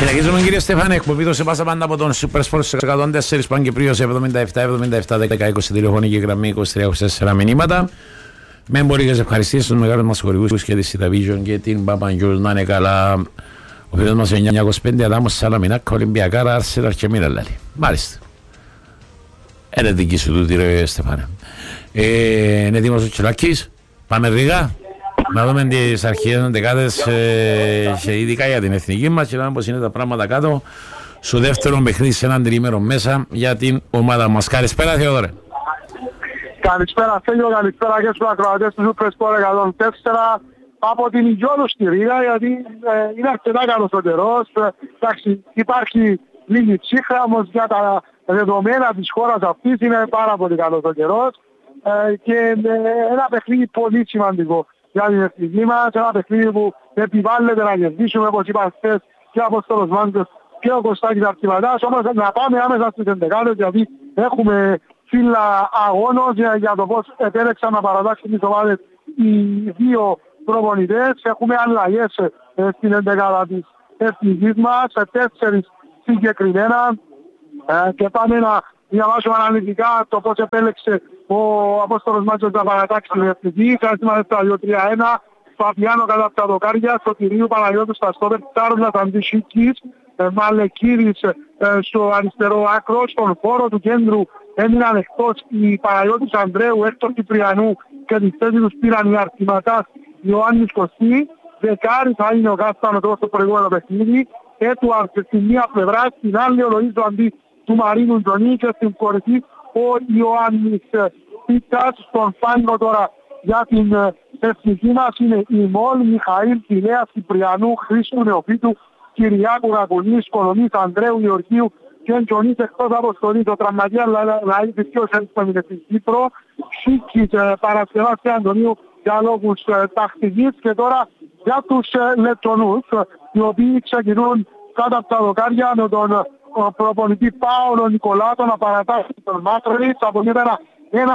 Συνεχίζουμε κύριε Στέφανε, εκπομπή σε πάσα πάντα από τον Super Sports 104 Παγκυπρίος 77-77-10-20 τηλεφωνική γραμμή 23-24 μηνύματα. Με εμπορικές ευχαριστήσεις στους μεγάλους μας χορηγούς και τη Cityvision και την Παπαγιούς να είναι καλά. Ο φίλος μας 925 Αδάμος Σαλαμινάκα, Ολυμπιακάρα, Άρσεναλ και Μίλαν. Μάλιστα. Είναι δική σου τούτη ρε Στέφανε. Είναι έτοιμος ο Τσιλάκης. Πάμε Ρήγα. Να δούμε τις αρχές δεκάδες και ειδικά για την εθνική μας και να δούμε πώς είναι τα πράγματα κάτω στο δεύτερο παιχνίδι σε έναν τριήμερο μέσα για την ομάδα μας. Καλησπέρα Θεόδωρε. Καλησπέρα Θέλιο, καλησπέρα και στους ακροατές του Super Sport 104 από την Ιγιόλου στη Ρήγα, γιατί είναι αρκετά καλός ο καιρός. Εντάξει, υπάρχει λίγη ψύχρα, όμως για τα δεδομένα της χώρας αυτής είναι πάρα πολύ καλός ο καιρός και ένα παιχνίδι πολύ σημαντικό για την εθνική μας, ένα παιχνίδι που επιβάλλεται να κερδίσουμε, όπως είπα χθες και ο Απόστολος Μάντος και ο Κωστάκης Αρκιβατάς, όμως να πάμε άμεσα στις εντεκάδες, γιατί έχουμε φύλλα αγώνος για το πώς επέλεξαν να παρατάξουν τις ομάδες οι δύο προπονητές. Έχουμε αλλαγές στην εντεκάδα της εθνικής μας, 4 συγκεκριμένα, και πάμε να διαβάσουμε αναλυτικά το πώς επέλεξε ο Απόστολος Μάτσος να παρατάξει την εθνική. Κάστημα 2-3-1, Φαβιάνο κατά τα δοκάρια, Σωτηρίου Παναγιώτου στα στόπερ, Τάρουλας Αντισίκης, Μαλεκύρης στο αριστερό άκρο. Στον χώρο του κέντρου έμειναν εκτός οι Παναγιώτης Ανδρέου, Έκτορ Κυπριανού και τη θέση τους πήραν οι Αρτηματάς Ιωάννης Κωστή. Δεκάρι θα είναι ο Κάστανος στο προηγούμενο παιχνίδι. Έτουαρ στη μία πλευρά, στην άλλη ο Λοΐζο αντί του Μαρίνου Τζονί και στην κορυφή ο Ιωάννης Πίτας. Στον πάγκο τώρα για την εθνική μας είναι η Μόλ, Μιχαήλ Τηλέας Κυπριανού, Χρήστου Νεοφίτου, Κυριάκου Ρακουνής, Κολονής Ανδρέου Γεωργίου και Τζονής εκτός αποστολής. Ο Τραυματίας Λαΐδης και ο Σέντης στην Κύπρο, Σίκης Παρασκευάς και Αντωνίου για λόγους τακτικής. Και τώρα για τους Λετωνούς, οι οποίοι ξεκινούν κάτω από τα δοκάρια με τον προπονητή Πάολο Νικολάτο να παρατάξει τον Μάτροβιτς. Από εκεί πέρα ένα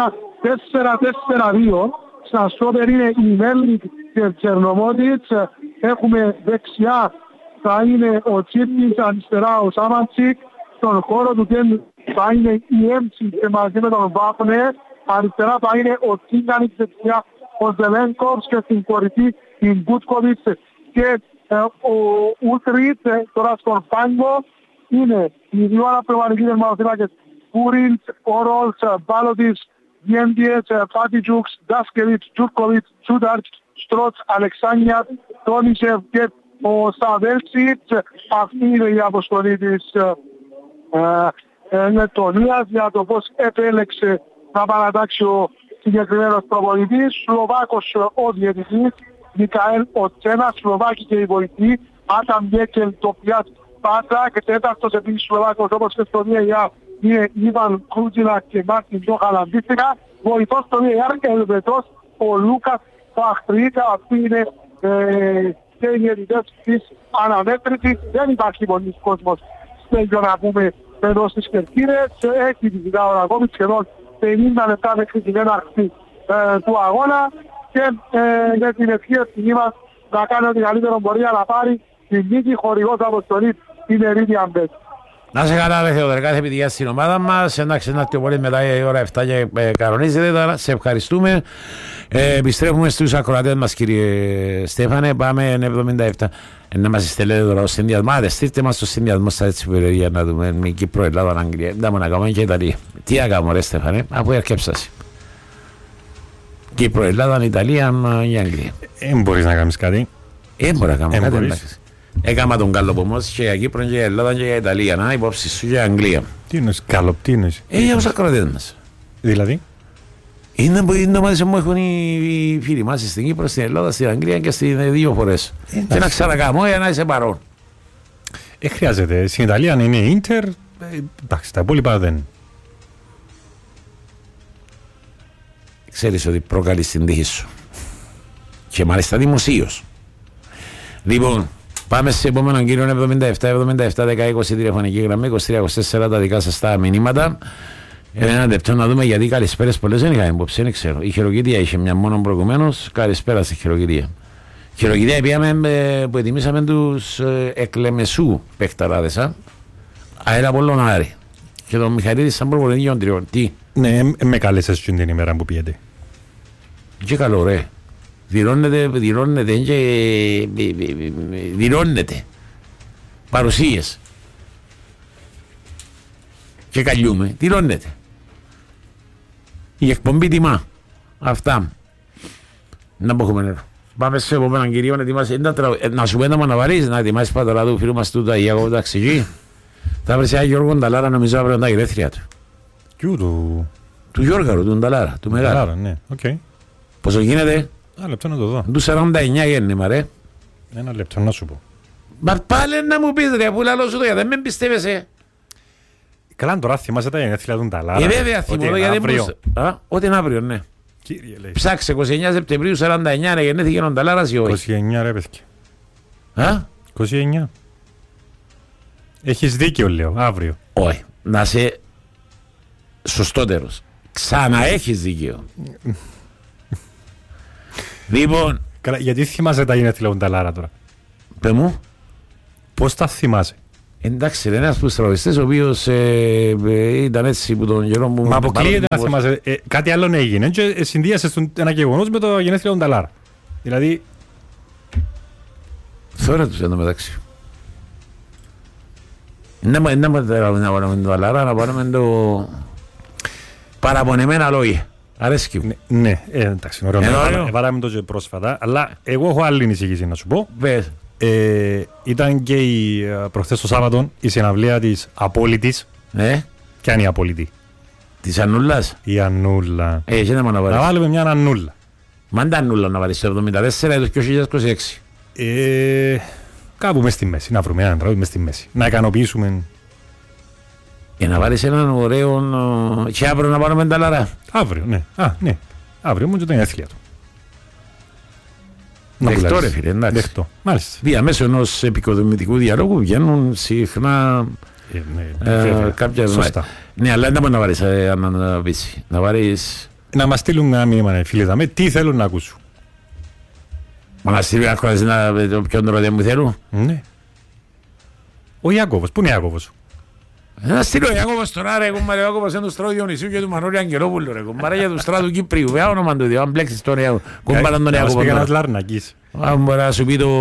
4-4-2. Στα στόπερ είναι η Μέλνικ και ο Τσερνομότιτς. Έχουμε δεξιά θα είναι ο Τσίπνης, αριστερά ο Σάμαντσικ. Στον χώρο του κέντρου θα είναι η Έμτσι και μαζί με τον Βάπνε. Αριστερά θα είναι ο Τσίγκανιτς, δεξιά ο Ζελένκοβς και στην κορυφή η Γκούτκοβιτς και ο Ούτριτ. Τώρα στον πάγκο είναι οι δύο αναπληρωματικοί τερματοφύλακες Πούριλτς, Ορόλς, Μπάλωτης, Διέντιες, Πάτιτζουξ, Ντάσκεβιτς, Τζουρκοβιτς, Τσούταρτς, Στρότς, Αλεξάνια, Τόνισεβ και ο Σαβέλτσιτς. Αυτή είναι η αποστολή της Λετωνίας για το πώς επέλεξε να παρατάξει ο συγκεκριμένος προπονητής. Σλοβάκος ο διαιτητής Μικαέλ Οτσένας, Σλοβάκη και η βοηθή Άταν Μπιέκελ, Τοπιάτ Πάτα, και τέταρτος επίσης Σλοβάκος όπως και στο VAR είναι Ιβαν Κρούτζινα και Μάρτιν Τζόχαλ αντίστοιχα. Βοηθός στο VAR Ελβετός ο Λούκας Παχτρίκα. Αυτοί είναι και οι διαιτητές της αναμέτρησης. Δεν υπάρχει πολλής κόσμος στέλιο να πούμε εδώ στις Κερκίνες. Έχει φυσικά ο ακόμη σχεδόν 50 λεπτά μέχρι την έναρξη του αγώνα και για την ευχή ευθυνή μας να κάνει ό,τι καλύτερο μπορεί να πάρει την νίκη. Χορηγός αποστολής είναι Meridian Bet. Να σε καλά ρε Θεοδωρέ, κάθε επιτυχία στην ομάδα μας. Εντάξει, να έρθει πολύ μετά η ώρα 7 και κανονίζεται τώρα. Σε ευχαριστούμε. Επιστρέφουμε στους ακροατές μας κύριε Στέφανε. Πάμε 77. Να μας στέλνετε τώρα ο συνδυασμός. Άντε στείλτε μας το συνδυασμό στα έτσι περιοχή να δούμε με Κύπρο, Ελλάδα, Αγγλία. Δεν να κάνουμε και Ιταλία. Τι να κάνουμε ρε Στέφανε, αφού έρκεψασαι. Κύπρο, Ελλάδα, Ιταλία ή Αγγλία. Μπορείς να κάνεις κάτι. Μπορεί να κάνω κάτι. Έκανα τον Καλοπομός και για Κύπρο και για Ελλάδα και για Ιταλία. Να υπόψη σου για Αγγλία. Τι εννοείς Καλοπ, τι εννοείς. Για τους ακροατές μας. Δηλαδή. Είναι ομάδες που έχουν οι φίλοι μας στην Κύπρο, στην Ελλάδα, στην Αγγλία και στις δύο φορές. Και να ξανακάμω για να είσαι παρόν. Χρειάζεται. Στην Ιταλία είναι Ίντερ. Εντάξει, τα υπόλοιπα δεν. Ξέρεις ότι προκαλείς την τύχη σου. Και μάλιστα δημοσίως. Λοιπόν, πάμε σε επόμενο κύριο 77-77-10-20 τηλεφωνική γραμμή, 23-24 τα δικά σας τα μηνύματα. Ένα λεπτό να δούμε γιατί καλησπέρες πολλές δεν είχαμε υπόψη, δεν ξέρω. Η Χειροκητία είχε μια μόνο προηγουμένως, καλησπέρα στη Χειροκητία. Χειροκητία πήγαμε που ετοιμήσαμε τους Εκλεμεσού παιχταράδες, αέρα πολλών Άρη. Και τον Μιχαηλίδη σαν προπονητή για τον τριών. Τι. Ναι, με κάλεσες την ημέρα που πήγατε. Και καλό ρε. Δηλώνεται. Παρουσίες. Και καλιούμε. Δηλώνεται. Η εκπομπή τιμά. Αυτά. Να μπούμε νερό. Πάμε σε επόμενο κυρίο να ετοιμάσει. Να σου πέντε να βαρείς, να ετοιμάσεις πατέρα του φίλου μας τούτα η αγώνα ταξιγή. Θα βρεις ένα Γιώργο Νταλάρα νομίζω αύριο τα γυρέθρια του. Ποιου του... Του Γιώργαρου, του Νταλάρα, του Μεγάλου. Νταλάρα, ναι, οκ. Πόσο γίνεται? Ένα λεπτό να το δω. Του 49 γέννημα ρε. Ένα λεπτό να σου πω. Μα πάλι να μου πεις ρε, που λαλώ σου το γιατί δεν πιστεύεσαι. Καλά τώρα θυμάσαι τα γενέθλια του Νταλάρα. Βέβαια θυμώ, γιατί μπορούσε. Ό,τι είναι αύριο, ναι. Κύριε λέει. Ψάξε 29 Σεπτεμβρίου 49 ρε γεννήθηκε ο Νταλάρας ή όχι. 29 ρε παιδιά. 29. Έχεις δίκιο λέω, αύριο. Όχι, να είσαι σωστότερος. Ξαναέχεις δίκιο. Λοιπόν. Καλά, γιατί θυμάσαι τα γενέθλια του Νταλάρα τώρα? Πε μου. Πώς τα θυμάσαι? Εντάξει, είναι ένας από τους τραγουδιστές ο οποίος ήταν έτσι που τον καιρό μου... Μα αποκλείεται να θυμάσαι. Κάτι άλλο έγινε και συνδύασες ένα γεγονός με το γενέθλια του Νταλάρα. Δηλαδή... Θώρα τους εδώ μεταξύ. Να πάρουμε τον Νταλάρα, να πάρουμε το... Παραπονεμένα λόγια. Αρέσκει μου. Ναι, εντάξει, ωραίο. Βάλαμε το και πρόσφατα, αλλά εγώ έχω άλλη εισήγηση να σου πω. Πες. Ήταν και προχθές το Σάββατο η συναυλία της Απόλυτης. Ποια είναι η Απόλυτη? Της Αννούλας. Η Αννούλα. Να βάλουμε μια Αννούλα. Μάντα Αννούλα να βάλεις το 74 ή το 2026. Κάπου μες στη μέση, να βρούμε έναν τραγούδι μες στη μέση. Να ικανοποιήσουμε. Να βάλεις έναν ωραίο... Και αύριο να πάρουμε Νταλάρα. Αύριο, ναι. Ναι. Αύριο μου και το γενέθλια του. Δεκτό ρε φίλε, εντάξει. Δεκτό, μάλιστα. Διαμέσου ενός επικοδομητικού διαλόγου βγαίνουν συχνά κάποια... Σωστά. Ναι, αλλά δεν μπορεί να βάλεις αναβήσει. Να βάλεις... Να μας στείλουν ένα μήνυμα, φίλε, δαμε, τι θέλουν να ακούσουν. Μα να στείλουν ένα ποιον ρωτέ μου θέλουν. Ναι. Ο Ιάκωβος, πού είναι ο Ιάκωβος? Να στείλω ο Ιάκωβος τώρα ρε κουμπάρε, ο Ιάκωβος είναι του Στράτου Διονυσίου και του Μανώλη Αγγελόπουλου ρε κουμπάρε για του Στράτου Κυπρίου. Ποια όνομα του διό, αν μπλέξεις τον Ιάκωβο, κουμπάραν τον Ιάκωβο. Ένας ένας Λαρνακής. Αν μπορεί να σου πει το...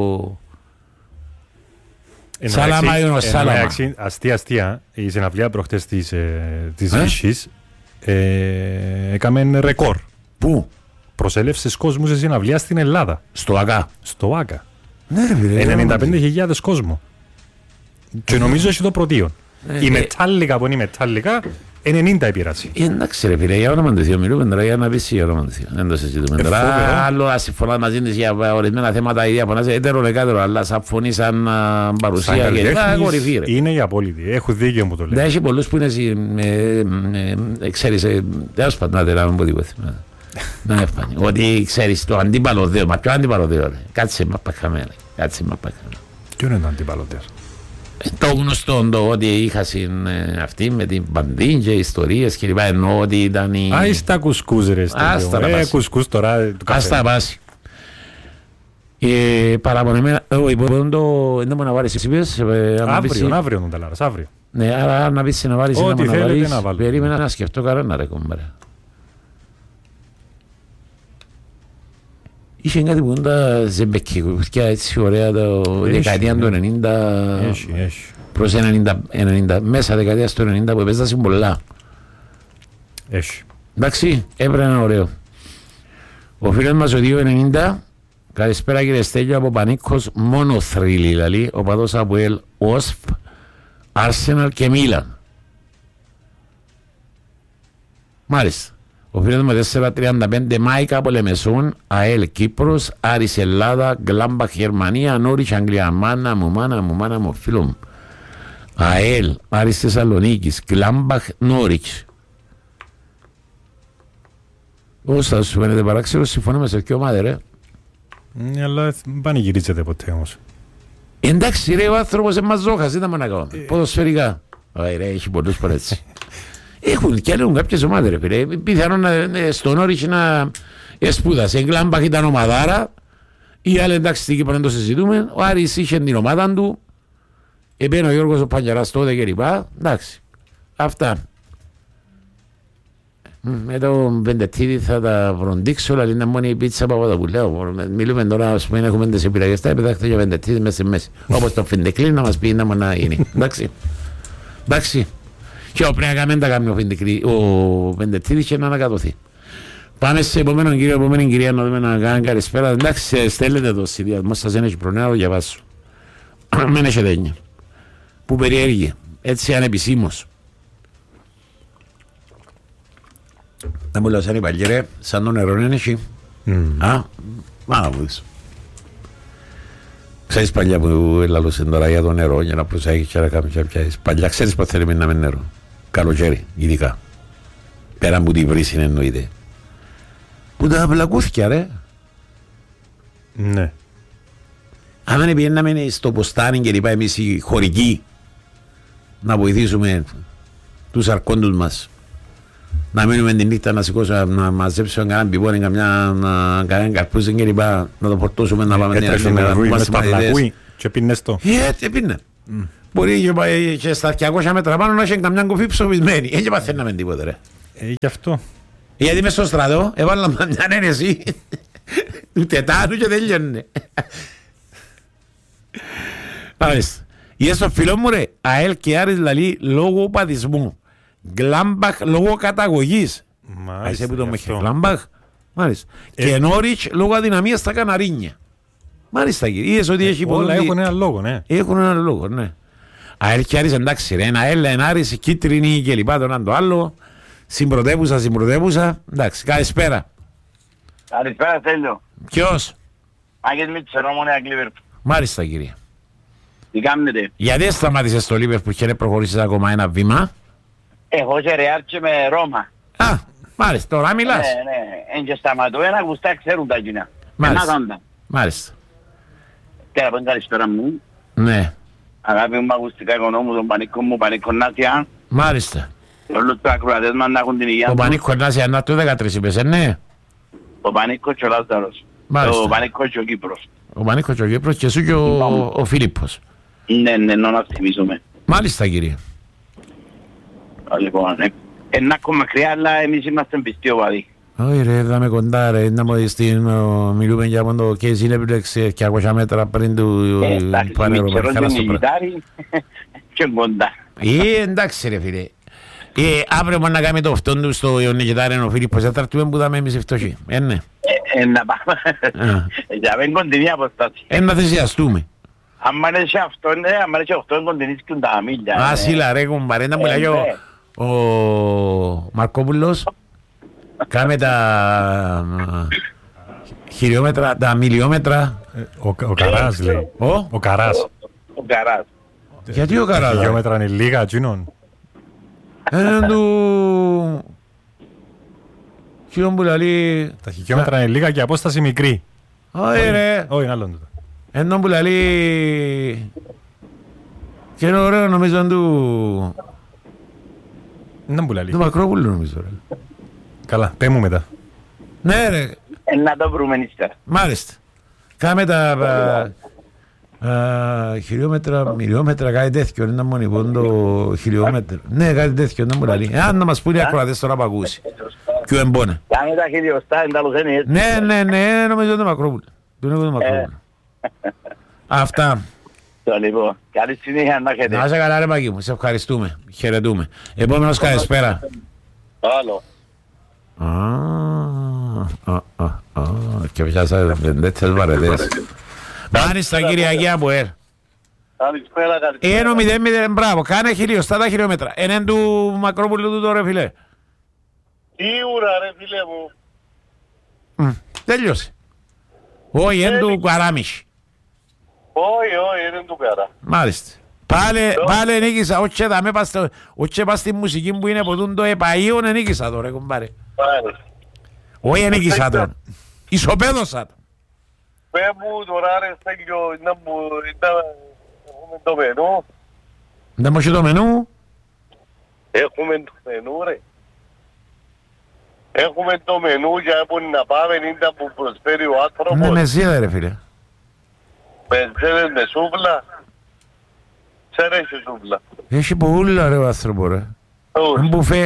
Σάλαμα ή ο Σάλαμα. Αστεία, η συναυλία προχτές της Βύσσης έκαμε ρεκόρ. Πού? Προσέλευσες κόσμου σε συναυλία στην Ελλάδα. Στο ΑΚΑ. Στο ΑΚΑ. 95.000 κόσμο. Και νομίζω έχει το πρωτείο. Η Μετάλλικα που είναι η Μετάλλικα 90 επίραση. Εντάξει ρε φίλε, για όνομα του Θεού μιλούμε τώρα για να πεις για όνομα του Θεού. Δεν το συζητούμε τώρα. Άλλο ας συμφωνάς μαζί της για ορισμένα θέματα η διαφωνάς έτερο λεκάτερο, αλλά σαν φωνή, σαν παρουσία και κορυφή ρε. Είναι η απόλυτη, έχω δίκιο μου το λέω. Δεν έχει πολλούς που είναι, ξέρεις, τέλος πάντων να μην πω τίποτα. Να έφτανε, ότι ξέρεις το αντίπαλο δέο, μα ποιο αντίπαλο δέο ρε. Κάτσε μα παχαμένα, κάτσε μα παχαμένα. Ποιο είναι το αντίπαλο δέο? Το γνωστό το ότι είχα αυτή με την Παντίν και ιστορίες και λοιπά, ενώ ότι ήταν η... Ας τα κουσκούς ρε κουσκούς τώρα του καφέ. Ας τα πάσει. Παραπονεμένα, όχι, δεν μπορεί να βάλεις εσύ πες. Αύριο τον Ταλάρας, αύριο. Ναι, άρα να πεις να βάλεις ένα ό,τι θέλετε να βάλω. Περίμενα να σκεφτώ κανένα ρε κόμπαρε. Είχε κάτι που τα ζεμπεκικούθηκια έτσι ωραία το δεκαετία του 90 προς 90, μέσα δεκαετία του 90 που έπαιζαν πολλά. Έχει. Εντάξει, έπρεπε να είναι ωραίο. Ο φίλος μας ο 290, καλησπέρα κύριε Στέλιο από Πανίκος, μόνο θρύλι δηλαδή, ο παδός από ΕΛ, ΟΣΠ, Άρσεναλ και Μίλαν. Μάλιστα. Ο φίλος με 4.35 Μάικα από Λεμεσόν, ΑΕΛ Κύπρος, Άρης Ελλάδα, Γκλάμπαχ Γερμανία, Νόριτς Αγγλία. Μάνα μου, φίλο μου. ΑΕΛ, Άρης Θεσσαλονίκης, Γκλάμπαχ Νόριτς. Όσα σου φαίνεται παράξενο, συμφωνούμε σε ποιο ομάδα ρε. Ναι, αλλά δεν πανηγυρίζεται ποτέ όμως. Εντάξει ρε, ο άνθρωπος είναι μαζόχας, δεν τα να κάνουμε. Ποδοσφαιρικά. Ωραία ρε, έχει πολλούς παρέτσι. Έχουν και άλλοι κάποιες ομάδες ρε φίλε. Πιθανόν στον Νόριτς να σπούδασε. Γκλάμπαχ ήταν ομαδάρα. Οι άλλοι εντάξει στην Κύπρο δεν το συζητούμε. Ο Άρης είχε την ομάδα του. Επένε ο Γιώργος ο Παγιαράς τότε και λοιπά. Εντάξει. Αυτά. Με τον Πεντετίδη θα τα βροντίξω, αλλά είναι μόνο η πίτσα από τα που λέω. Μιλούμε τώρα, ας πούμε, έχουμε τις επιλογές, τα επιδάχτε για Πεντετίδη μέσα στη μέση. Όπως το Φιντεκλή να μας πει να μόνο γίνει. Εντάξει. Εντάξει. Και ο πρέπει να κάνουμε τα κάνει ο Φιντεκλή, ο Πεντετίδη και να ανακατωθεί. Πάμε σε επόμενον κύριο, επόμενη κυρία να δούμε να κάνουμε καλησπέρα. Εντάξει, στέλνετε το συνδυασμό σας, δεν έχει προνέα, το διαβάσω. Μην έχετε έννοια. Που περιέργει, έτσι ανεπισήμως. Να μου λέω σαν είπα ρε, σαν το νερό είναι εσύ. Να πούδεις. Ξέρεις παλιά που έλαλωσε τώρα για το νερό για να προσέχεις και να κάνεις και πιάσεις. Παλιά ξέρεις πως θέλει να με νερό. Καλοκαίρι, ειδικά. Πέραν που τη βρύση εννοείται. Που τα πλακούθηκια ρε. Ναι. Αν δεν πήγαιναμε στο ποστάνι και λοιπά εμείς οι χωρικοί να βοηθήσουμε τους αρκόντους μας. Να μείνουμε την νύχτα να σηκώσουμε, να μαζέψουμε κανέναν πιπώνι, κανέναν καρπούζι και λοιπά, να το φορτώσουμε να πάμε την αρχή να πούμε μαθητές. Και πίνες το. Πίνε. Μπορεί και στα 200 μέτρα πάνω να έχει καμιά κοφή ψωμισμένη. Έτσι παθαίναμε τίποτε ρε. Γι' αυτό. Γιατί μες στο στρατό έβαλα μια ένεση του τετάνου και τελειώνε. Μάλιστα. Είσαι στο φίλο μου ρε, ΑΕΛ και Άρης λαλεί λόγω παδισμού. Γκλάμπαχ λόγω καταγωγής. Μάλιστα. Που το μέχε Γκλάμπαχ. Μάλιστα. Και Νόριτς λόγω αδυναμίας στα Καναρίνια. Μάλιστα κύριε. Είδες ότι έχει όλα έχουν έναν λόγο, ναι. Έχουν έναν λόγο, ναι. ΑΕΛ και Άρης εντάξει ρε. Ένα ΑΕΛ, ένα Άρης, κίτρινη και λοιπά το έναν το άλλο. Συμπρωτεύουσα. Εντάξει. Καλησπέρα. Καλησπέρα Στέλιο. Ποιος? Άγγελ Μίτσερ, Ομόνια Λίβερπουλ. Μάλιστα κύριε. Τι κάνετε? Γιατί σταμάτησες στο Λίβερπουλ και δεν προχωρήσεις ακόμα ένα βήμα? Έχω και Ρεάλ και με Ρώμα. Α, μάλιστα, τώρα μιλάς. Ναι, εν και σταματώ, ένα γουστά ξέρουν τα κοινά. Μάλιστα. Πέρα πάνε καλησπέρα μου. Ναι. Αγάπη μου ακουστικά οικονόμου, τον Πανίκο μου, Πανίκο Νάσια. Μάλιστα. Όλους τους ακροατές μας να έχουν την υγεία. Ο Πανίκο Νάσια να το 13 είπες, ναι. Ο Πανίκο και ο Λάζαρος. Μάλιστα. Ο Πανίκο και ο Κύπρος. Ο Πανίκο και ο Κύπρος και εσύ και ο Φίλιππος. Ναι, να θυμίζουμε. Μάλιστα κύριε. Λοιπόν, ένα ακόμα μακριά, αλλά εμείς είμαστε πιστοί οπαδοί. Όχι ρε, δάμε κοντά ρε, να μου δεις μιλούμε για το case ineplex και 200 μέτρα πριν του Πανευρωπαϊκού. Εντάξει, μιλιτάρι και κοντά. Εντάξει ρε φίλε. Αύριο μόνο να κάνουμε το αυτόν του στο Ιωνικητάρι ο Φίλιππος, θα τραρτούμε που δάμε εμείς φτωχοί. Ναι. Να πάμε. Για μεν κοντινή αποστάση. Να θυσιαστούμε. Αν μ' αρέσει αυτό, ναι, αν μ' αρέσει αυτό, κοντινίσκουν τα μίλια. Άσυλα ρε κουμπάρε, να μου λέει ο Μαρκόπουλος, κάμε τα χιλιόμετρα, τα μιλιόμετρα. Ο Καράς λέει. Ο Καράς. Ο Καράς. Γιατί ο Καράς? Τα χιλιόμετρα είναι λίγα εκείνον. Έναν του... Χιλιόμου λαλεί... Τα χιλιόμετρα είναι λίγα και απόσταση μικρή. Όχι ρε. Όχι, είναι άλλον τούτο. Έναν που λαλεί... Και είναι ωραίο νομίζω του... Δεν που λαλεί. Του Μακρόπουλου νομίζω ρε. Καλά, πέ μου μετά. Ναι ρε. Να το βρούμε ύστερα. Μάλιστα. Κάμε τα... χιλιόμετρα, μιλιόμετρα, κάτι τέτοιο. Είναι μόνο λοιπόν το χιλιόμετρο. Ναι, κάτι τέτοιο, δεν μου λέει. Αν να μας πούνε οι ακροατές τώρα που ακούσει. Ποιο εμπόνα. Κάμε τα χιλιοστά, εντάλλως είναι έτσι. Ναι, νομίζω το Μακρόπουλο. Αυτά. Λοιπόν, καλή συνέχεια να έχετε. Να είσαι καλά ρε Μάκη μου, σε ευχαριστούμε. Χαιρετούμε. Επόμενος καλησπέρα. Άλλο. Και πιάσα τέτοιες βαρετές. Μάλιστα Κυριακή από ΕΡ. Καλησπέρα, καλησπέρα. Ένω 0-0, μπράβο. Κάνε χιλιοστά τα χιλιόμετρα. Έναν του Μακρόπουλου του τώρα φίλε. Σίγουρα ρε φίλε μου. Τέλειωσε. Όχι, είναι του Καράμις. Όχι, είναι του Καρά. Μάλιστα. Πάλε νίκησα. Όχι πας στη μουσική που είναι από το επαΐον νίκησα τώρα, κομπάρε. Όχι νίκησα τώρα. Ισοπαίδωσα το. Πες μου τώρα ρε Στέλιο, έχουμε το μενού. Δεν μου έχει το μενού. Έχουμε το μενού ρε. Έχουμε το μενού για που να πάμε, είναι που προσφέρει ο άνθρωπος. Ναι, μεσία ρε φίλε. ξέρετε σούβλα. Ξέρετε σούβλα. Έχει πολλά ρε ο άνθρωπο ρε. Όχι. Αν μπουφέ.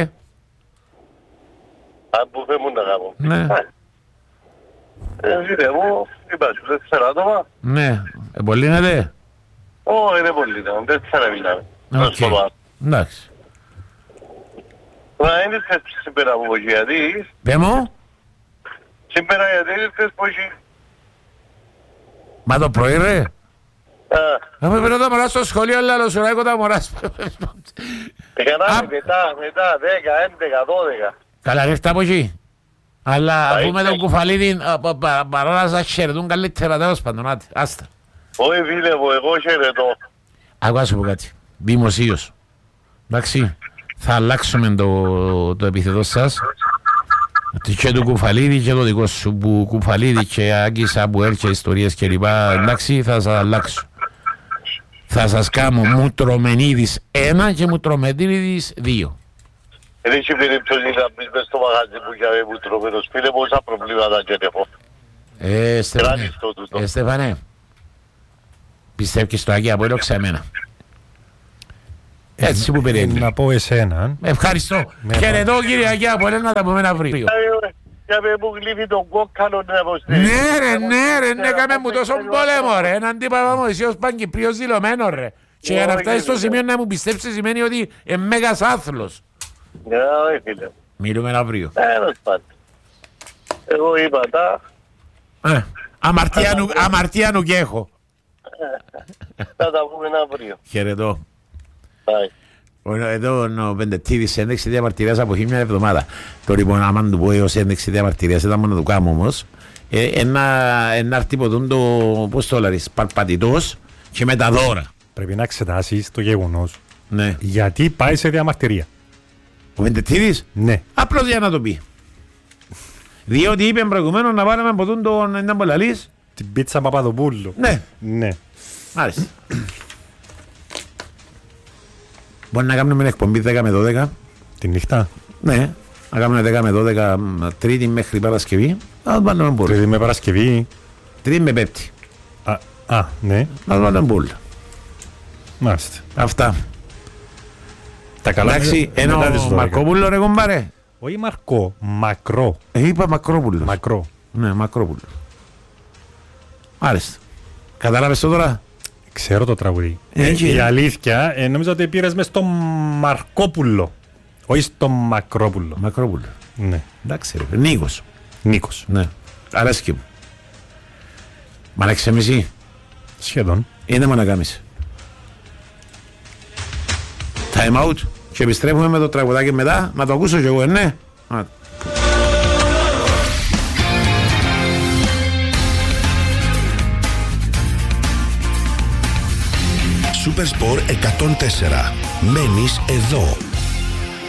Αν μπουφέ μου να κάνω. Ναι. Ζείτε μου, είπα σου, 4 άτομα. Ναι. Πολύ είναι δε. Όχι, είναι πολύ, δεν 4 μιλάμε. Οκ. Εντάξει. Μα είναι σήμερα από εκεί, γιατί... Πέ μου. Σήμερα γιατί ήρθες από εκεί. Μα το πρωί ρε. Αφού πρέπει να τα μωράς στο σχολείο, αλλά άλλο σωράκω τα μωράς. Έκανα μετά, 10, 11, 12. Καλά ρίχτα από εκεί. Αλλά αφού με τον κουφαλίδι παρόλα να σας χαιρετούν καλύτερα τέλος πάντων, άτε, άστα. Όχι φίλε μου, εγώ χαιρετώ. Άκου σου πω κάτι. Δημοσίως. Εντάξει. Θα αλλάξουμε το επιθετό σας. Και του Κουφαλίδη και το δικό σου που Κουφαλίδη και Άγκησα που έρχεται ιστορίες και λοιπά. Εντάξει, θα σας αλλάξω. Θα σας κάνω Μουτρομενίδης 1 και Μουτρομενίδης 2. Δεν έχει περίπτωση να μπεις μες στο μαγαζί που για μου τρώμενος. Φίλε μου, όσα προβλήματα και έχω. Στέφανε, πιστεύεις στο Αγία Απόλλω ξεμένα. Έτσι που περιέγγει. Να πω εσένα. Ευχαριστώ. Χαιρετώ κύριε Αγία Απόλλω, να τα πούμε αύριο. Για με μου γλύφει τον κόκκαλο να αποστεί. Ναι ρε, κάμε μου τόσο πόλεμο ρε. Έναν τύπα Μωυσίος Παγκυπρίος δηλωμένο ρε. Και για να φτάσει στο σημείο να μου πιστέψει σημαίνει ότι είναι μέγας άθλος. Ναι, όχι φίλε. Μιλούμε αύριο. Εγώ είπα τα... Αμαρτία νου και έχω. Θα τα πούμε αύριο. Χαιρετώ. Εδώ ο Πεντετίδης ένδειξη διαμαρτυρίας από μια εβδομάδα. Το λοιπόν άμα του πω έως ένδειξη διαμαρτυρίας ήταν μόνο του κάμου όμως. Ένα αρτυπωτούν το, πώς το λάρεις, παρπατητός και με τα δώρα. Πρέπει να εξετάσεις το γεγονός. Ναι. Γιατί πάει σε διαμαρτυρία. Ο Πεντετίδης. Ναι. Απλώς για να το πει. Διότι είπε προηγουμένως να βάλουμε από τον έναν πολλαλής. Την πίτσα Παπαδοπούλου. Ναι. Ναι. Μάλιστα. Μπορεί να κάνουμε εκπομπή 10 με 12. Τη νύχτα. Ναι. Να κάνουμε 10 με 12 Τρίτη μέχρι Παρασκευή. Να το βάλουμε μπουλ. Τρίτη με Παρασκευή. Τρίτη με Πέμπτη. Ναι. Να το βάλουμε μπουλ. Μάλιστα. Αυτά. Τα καλά. Εντάξει, ενώ Μαρκόπουλο ρε κομπάρε. Όχι Μαρκό, Μακρό. Είπα Μακρόπουλο. Μακρό. Ναι, Μακρόπουλο. Μάλιστα. Κατάλαβες το τώρα. Ξέρω το τραγουδί. Η αλήθεια, νομίζω ότι πήρες μες στο Μαρκόπουλο. Όχι στο Μακρόπουλο. Μακρόπουλο. Ναι. Εντάξει ρε. Νίκος. Νίκος. Ναι. Αρέσκει μου. Μα 6,5. Σχεδόν. Είναι μόνο να κάνεις. Time out. Και επιστρέφουμε με το τραγουδάκι μετά. Να το ακούσω κι εγώ, ναι. Supersport 104. Μένεις εδώ.